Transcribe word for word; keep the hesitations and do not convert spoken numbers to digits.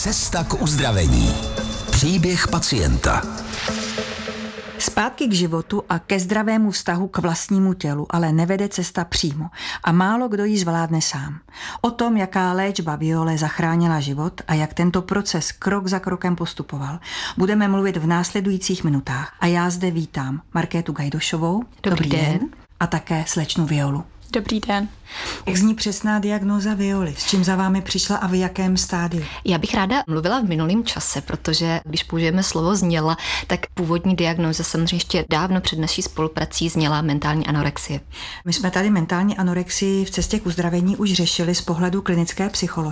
Cesta k uzdravení. Příběh pacienta. Zpátky k životu a ke zdravému vztahu k vlastnímu tělu, ale nevede cesta přímo a málo kdo ji zvládne sám. O tom, jaká léčba Viole zachránila život a jak tento proces krok za krokem postupoval, budeme mluvit v následujících minutách. A já zde vítám Markétu Gajdošovou. Dobrý, Dobrý den. den. A také slečnu Violu. Dobrý den. Jak zní přesná diagnóza Violy? S čím za vámi přišla a v jakém stádiu? Já bych ráda mluvila v minulém čase, protože když použijeme slovo zněla, tak původní diagnóza samozřejmě ještě dávno před naší spoluprací zněla mentální anorexie. My jsme tady mentální anorexii v cestě k uzdravení už řešili z pohledu klinické psycholožky.